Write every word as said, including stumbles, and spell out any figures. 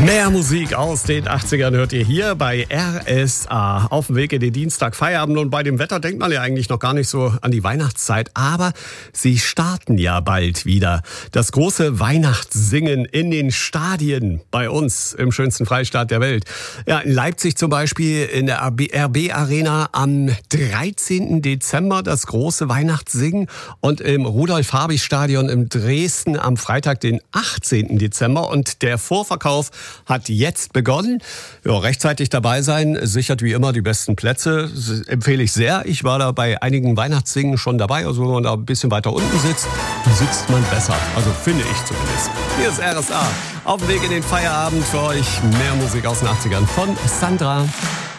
Mehr Musik aus den achtzigern hört ihr hier bei R S A. Auf dem Weg in den Dienstag, Feierabend, und bei dem Wetter denkt man ja eigentlich noch gar nicht so an die Weihnachtszeit, aber sie starten ja bald wieder. Das große Weihnachtssingen in den Stadien bei uns im schönsten Freistaat der Welt. Ja, in Leipzig zum Beispiel in der R B Arena am dreizehnten Dezember das große Weihnachtssingen und im Rudolf-Habich-Stadion in Dresden am Freitag, den achtzehnten Dezember, und der Vorverkauf hat jetzt begonnen. Ja, rechtzeitig dabei sein sichert wie immer die besten Plätze. Das empfehle ich sehr. Ich war da bei einigen Weihnachtssingen schon dabei. Also wenn man da ein bisschen weiter unten sitzt, sitzt man besser. Also finde ich zumindest. Hier ist R S A. Auf dem Weg in den Feierabend für euch. Mehr Musik aus den achtzigern von Sandra.